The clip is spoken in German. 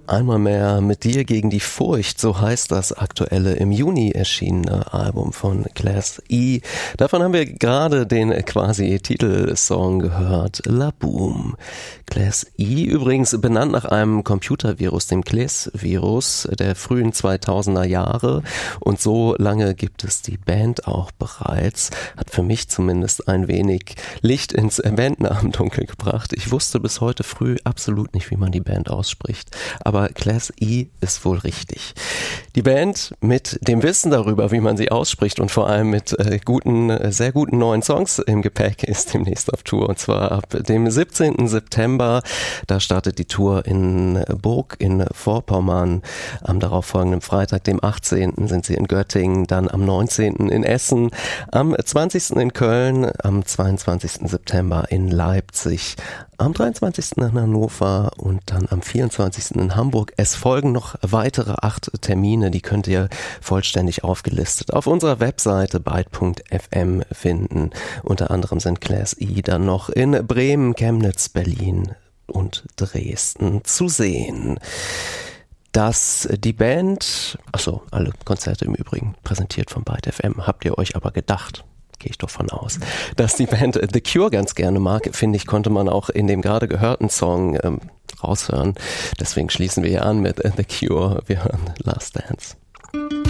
Einmal mehr mit dir gegen die Furcht, so heißt das aktuelle im Juni erschienene Album von Class E. Davon haben wir gerade den quasi Titelsong gehört, La Boom. Class E übrigens benannt nach einem Computervirus, dem Class-Virus der frühen 2000er Jahre, und so lange gibt es die Band auch bereits, hat für mich zumindest ein wenig Licht ins Bandnamendunkel gebracht. Ich wusste bis heute früh absolut nicht, wie man die Band ausspricht, aber Class E ist wohl richtig. Die Band mit dem Wissen darüber, wie man sie ausspricht und vor allem mit sehr guten neuen Songs im Gepäck ist demnächst auf Tour, und zwar ab dem 17. September. Da startet die Tour in Burg in Vorpommern. Am darauffolgenden Freitag, dem 18. sind sie in Göttingen, dann am 19. in Essen, am 20. in Köln, am 22. September in Leipzig, am 23. in Hannover und dann am 24. in Hamburg. Es folgen noch weitere 8 Termine, die könnt ihr vollständig aufgelistet auf unserer Webseite byte.fm finden. Unter anderem sind Class E dann noch in Bremen, Chemnitz, Berlin und Dresden zu sehen. Dass die Band, alle Konzerte im Übrigen präsentiert von Byte FM, habt ihr euch aber gedacht, gehe ich doch von aus, dass die Band The Cure ganz gerne mag, finde ich, konnte man auch in dem gerade gehörten Song raushören. Deswegen schließen wir hier an mit The Cure. Wir hören Last Dance.